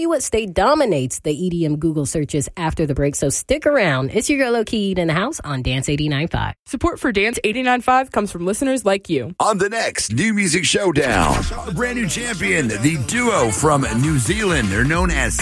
you what state dominates the EDM Google searches after the break, so stick around. It's your girl, Low-Key, in the house on Dance 89.5. Support for Dance 89.5 comes from listeners like you. On the next New Music Showdown, a brand new champion, the duo from New Zealand. They're known as